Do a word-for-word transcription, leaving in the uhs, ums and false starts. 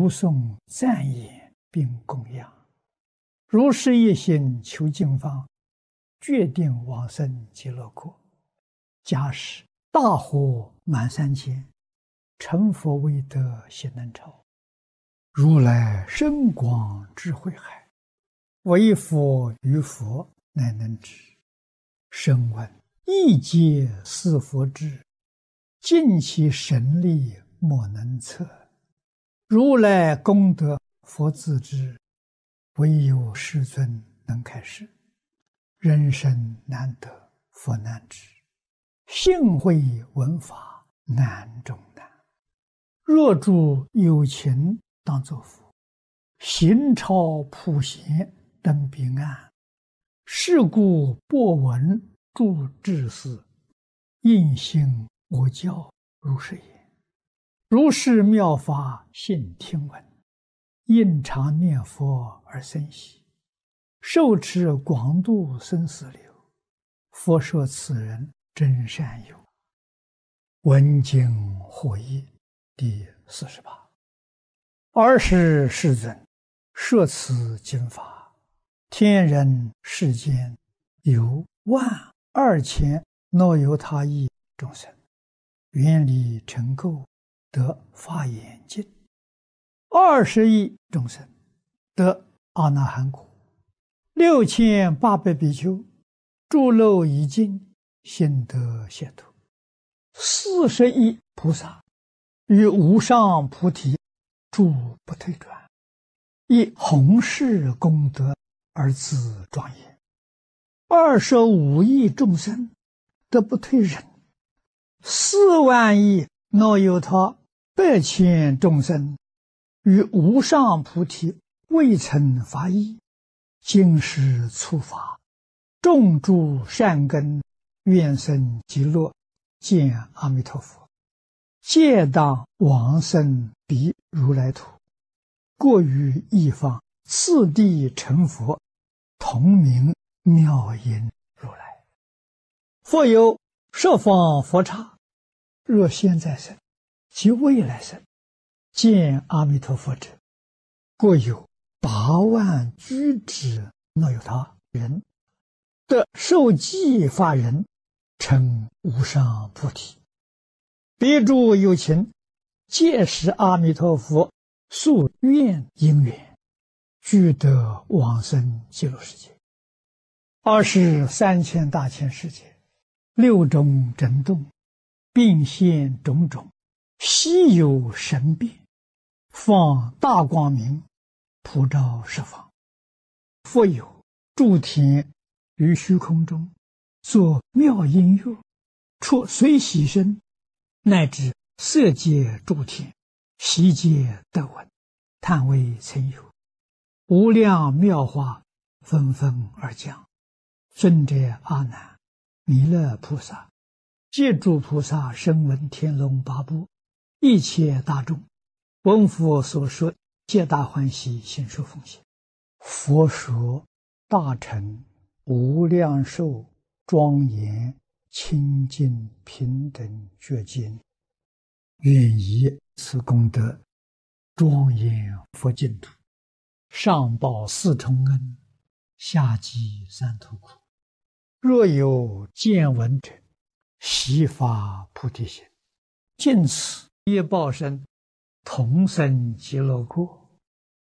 读诵赞言并供养。如是一心求净方，决定往生极乐国。假使大火满三千，成佛未得悉能超。如来深广智慧海，唯佛于佛乃能知。声闻一皆是佛智，尽其神力莫能测。如来功德佛自知，唯有世尊能开示。人生难得佛难知，幸会闻法难中难。若诸有情当作佛，行超普贤登彼岸。是故播闻诸智士，应信我教如是言。如是妙法信听闻，应常念佛而生喜。受持广度生死流，佛说此人真善友。闻经获益第四十八。尔时世尊摄此经法，天人世间有万二千若有他意众生，愿力成垢，得法眼净；二十亿众生得阿那含果；六千八百比丘诸漏已尽，心得解脱；四十亿菩萨于无上菩提诸不退转，以弘誓功德而自庄严；二十五亿众生得不退忍；四万亿若有他百千众生于无上菩提未曾发意，今时初发，种诸善根，愿生极乐，见阿弥陀佛，皆当往生彼如来土，过于一方，次第成佛，同名妙音如来。复有十方佛刹，若现在生及未来生，见阿弥陀佛者，过有八万居之若有他人，得受记法人，成无上菩提。彼诸有情，皆是阿弥陀佛宿愿因缘，俱得往生极乐世界。二是三千大千世界，六种震动，并现种种稀有神变，放大光明，普照十方。复有诸天于虚空中，作妙音乐，出随喜声，乃至色界诸天，悉皆得闻，叹为曾有。无量妙法纷纷而降。尊者阿难、弥勒菩萨、皆诸菩萨、声闻天龙八部，一切大众，闻佛所说，皆大欢喜，心受奉献。佛说大乘无量寿庄严清净平等觉经，愿以此功德庄严佛净土，上报四重恩，下济三途苦。若有见闻者，悉发菩提心，尽此业报身，同生极乐国。